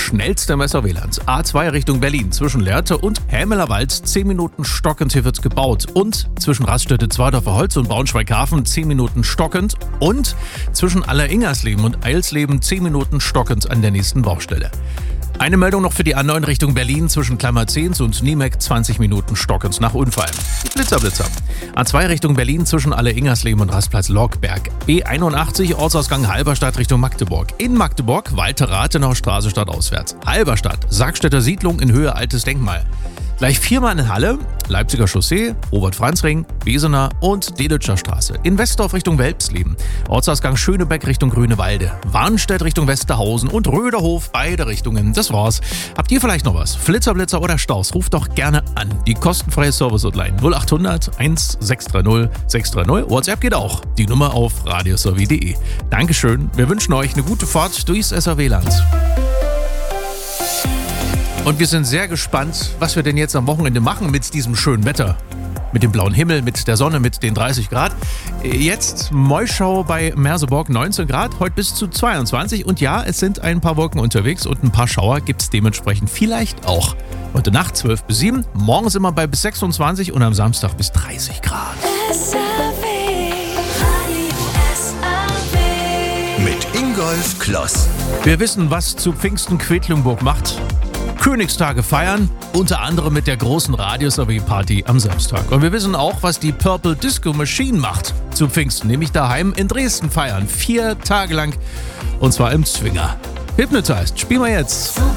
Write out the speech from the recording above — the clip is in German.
schnellste im SRW-Land. A2 Richtung Berlin zwischen Lehrte und Hämelerwald 10 Minuten stockend, hier wird gebaut. Und zwischen Raststätte Zwardorfer Holz und Braunschweig-Hafen 10 Minuten stockend. Und zwischen Alleringersleben und Eilsleben 10 Minuten stockend an der nächsten Baustelle. Eine Meldung noch für die A9 Richtung Berlin zwischen Klammer-Zehns und Niemek 20 Minuten stockend nach Unfall. Blitzer. A2 Richtung Berlin zwischen Alleringersleben und Rastplatz Lockberg. B81 Ortsausgang Halberstadt Richtung Magdeburg. In Magdeburg Walter-Rathenau Straße stadtauswärts. Halberstadt Sackstädter Siedlung in Höhe Altes Denkmal. Gleich 4-mal in Halle, Leipziger Chaussee, Robert-Franz-Ring, Besener und Delitscher Straße. In Westdorf Richtung Welpsleben, Ortsausgang Schönebeck Richtung Grünewalde, Warnstedt Richtung Westerhausen und Röderhof, beide Richtungen. Das war's. Habt ihr vielleicht noch was? Flitzer oder Staus? Ruft doch gerne an. Die kostenfreie Service-Hotline 0800 1630 630. WhatsApp geht auch. Die Nummer auf radiosurvey.de. Dankeschön. Wir wünschen euch eine gute Fahrt durchs SRW-Land. Und wir sind sehr gespannt, was wir denn jetzt am Wochenende machen mit diesem schönen Wetter. Mit dem blauen Himmel, mit der Sonne, mit den 30 Grad. Jetzt Moischau bei Merseburg 19 Grad, heute bis zu 22. Und ja, es sind ein paar Wolken unterwegs und ein paar Schauer gibt es dementsprechend vielleicht auch. Heute Nacht 12 bis 7, morgens immer bei bis 26 und am Samstag bis 30 Grad. Mit Ingolf Kloss. Wir wissen, was zu Pfingsten Quedlinburg macht. Königstage feiern, unter anderem mit der großen Radio-Survey-Party am Samstag. Und wir wissen auch, was die Purple Disco Machine macht zu Pfingsten, nämlich daheim in Dresden feiern. 4 Tage lang, und zwar im Zwinger. Hypnotized, spielen wir jetzt.